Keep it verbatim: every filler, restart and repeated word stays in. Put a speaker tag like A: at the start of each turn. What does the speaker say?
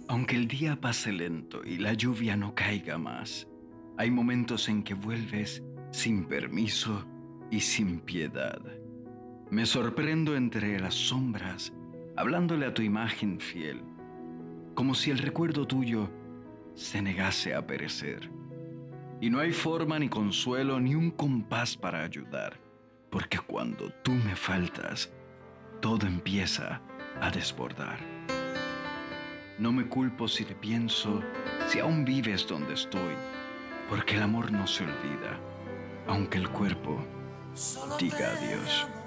A: Aunque el día pase lento y la lluvia no caiga más, hay momentos en que vuelves sin permiso y sin piedad. Me sorprendo entre las sombras, hablándole a tu imagen fiel, como si el recuerdo tuyo se negase a perecer. Y no hay forma ni consuelo ni un compás para ayudar, porque cuando tú me faltas, todo empieza a desbordar. No me culpo si te pienso, si aún vives donde estoy, porque el amor no se olvida, aunque el cuerpo diga adiós.